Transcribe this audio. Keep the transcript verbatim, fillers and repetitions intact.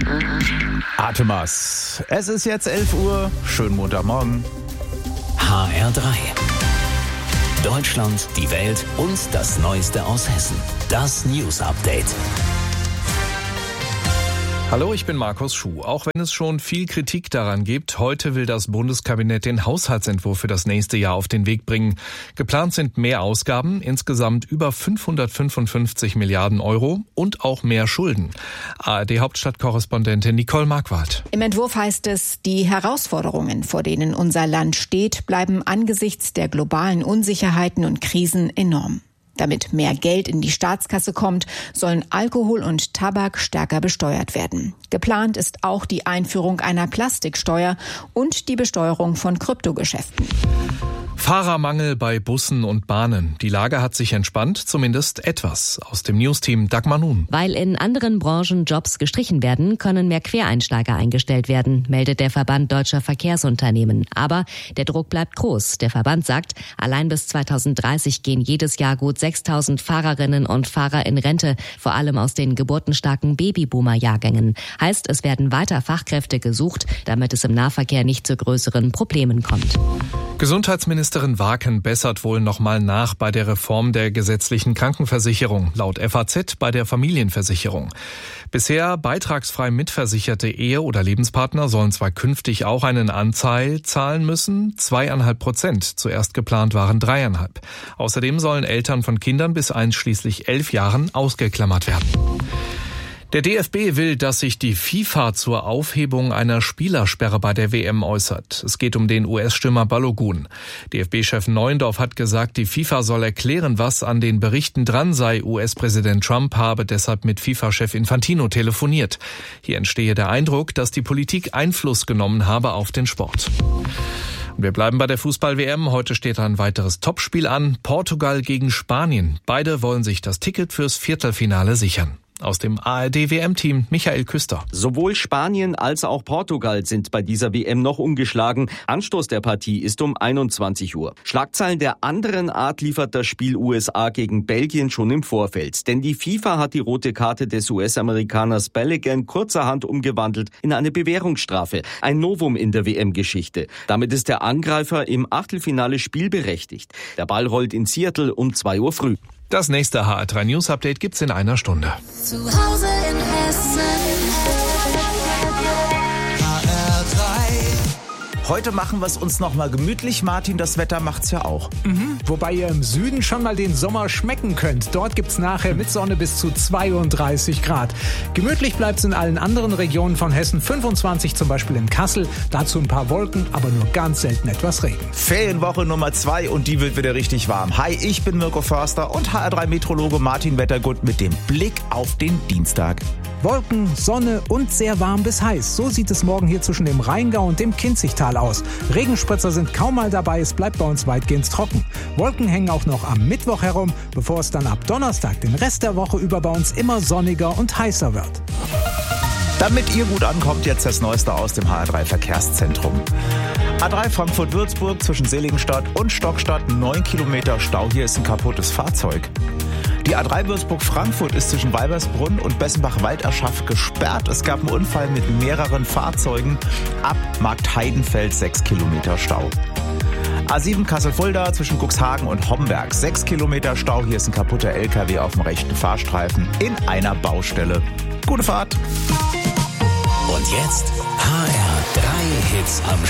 Atemas. Es ist jetzt elf Uhr. Schönen Montagmorgen. H R drei. Deutschland, die Welt und das Neueste aus Hessen. Das News Update. Hallo, ich bin Markus Schuh. Auch wenn es schon viel Kritik daran gibt, heute will das Bundeskabinett den Haushaltsentwurf für das nächste Jahr auf den Weg bringen. Geplant sind mehr Ausgaben, insgesamt über fünfhundertfünfundfünfzig Milliarden Euro und auch mehr Schulden. A R D-Hauptstadtkorrespondentin Nicole Marquardt. Im Entwurf heißt es, die Herausforderungen, vor denen unser Land steht, bleiben angesichts der globalen Unsicherheiten und Krisen enorm. Damit mehr Geld in die Staatskasse kommt, sollen Alkohol und Tabak stärker besteuert werden. Geplant ist auch die Einführung einer Plastiksteuer und die Besteuerung von Kryptogeschäften. Fahrermangel bei Bussen und Bahnen. Die Lage hat sich entspannt, zumindest etwas. Aus dem Newsteam Dagmar Nun. Weil in anderen Branchen Jobs gestrichen werden, können mehr Quereinsteiger eingestellt werden, meldet der Verband Deutscher Verkehrsunternehmen. Aber der Druck bleibt groß. Der Verband sagt, allein bis zweitausenddreißig gehen jedes Jahr gut sechstausend Fahrerinnen und Fahrer in Rente, vor allem aus den geburtenstarken Babyboomer-Jahrgängen. Heißt, es werden weiter Fachkräfte gesucht, damit es im Nahverkehr nicht zu größeren Problemen kommt. Gesundheitsministerin Waken bessert wohl nochmal nach bei der Reform der gesetzlichen Krankenversicherung, laut F A Z bei der Familienversicherung. Bisher beitragsfrei mitversicherte Ehe- oder Lebenspartner sollen zwar künftig auch einen Anteil zahlen müssen, zweieinhalb Prozent. Zuerst geplant waren dreieinhalb. Außerdem sollen Eltern von Kindern bis einschließlich elf Jahren ausgeklammert werden. Der D F B will, dass sich die FIFA zur Aufhebung einer Spielersperre bei der W M äußert. Es geht um den U S-Stürmer Balogun. D F B-Chef Neuendorf hat gesagt, die FIFA soll erklären, was an den Berichten dran sei. U S-Präsident Trump habe deshalb mit FIFA-Chef Infantino telefoniert. Hier entstehe der Eindruck, dass die Politik Einfluss genommen habe auf den Sport. Wir bleiben bei der Fußball-W M. Heute steht ein weiteres Topspiel an. Portugal gegen Spanien. Beide wollen sich das Ticket fürs Viertelfinale sichern. Aus dem A R D-W M-Team Michael Küster. Sowohl Spanien als auch Portugal sind bei dieser W M noch ungeschlagen. Anstoß der Partie ist um einundzwanzig Uhr. Schlagzeilen der anderen Art liefert das Spiel U S A gegen Belgien schon im Vorfeld. Denn die FIFA hat die rote Karte des U S-Amerikaners Balogun kurzerhand umgewandelt in eine Bewährungsstrafe. Ein Novum in der W M-Geschichte. Damit ist der Angreifer im Achtelfinale spielberechtigt. Der Ball rollt in Seattle um zwei Uhr früh. Das nächste H R drei News Update gibt's in einer Stunde. Zu Hause in Hessen. H R drei. Heute machen wir es uns noch mal gemütlich. Martin, das Wetter macht's ja auch. Mhm. Wobei ihr im Süden schon mal den Sommer schmecken könnt. Dort gibt's nachher mit Sonne bis zu zweiunddreißig Grad. Gemütlich bleibt's in allen anderen Regionen von Hessen. fünfundzwanzig zum Beispiel in Kassel. Dazu ein paar Wolken, aber nur ganz selten etwas Regen. Ferienwoche Nummer zwei und die wird wieder richtig warm. Hi, ich bin Mirko Förster und H R drei Meteorologe Martin Wettergut mit dem Blick auf den Dienstag. Wolken, Sonne und sehr warm bis heiß. So sieht es morgen hier zwischen dem Rheingau und dem Kinzigtal aus. Regenspritzer sind kaum mal dabei, es bleibt bei uns weitgehend trocken. Wolken hängen auch noch am Mittwoch herum, bevor es dann ab Donnerstag den Rest der Woche über bei uns immer sonniger und heißer wird. Damit ihr gut ankommt, jetzt das Neueste aus dem H R drei Verkehrszentrum. A drei Frankfurt-Würzburg zwischen Seligenstadt und Stockstadt, neun Kilometer Stau. Hier ist ein kaputtes Fahrzeug. Die A drei Würzburg-Frankfurt ist zwischen Weibersbrunn und Bessenbach-Walderschaft gesperrt. Es gab einen Unfall mit mehreren Fahrzeugen. Ab Marktheidenfeld sechs Kilometer Stau. A sieben Kassel-Fulda zwischen Cuxhagen und Homberg, sechs Kilometer Stau. Hier ist ein kaputter L K W auf dem rechten Fahrstreifen in einer Baustelle. Gute Fahrt! Und jetzt H R drei Hits am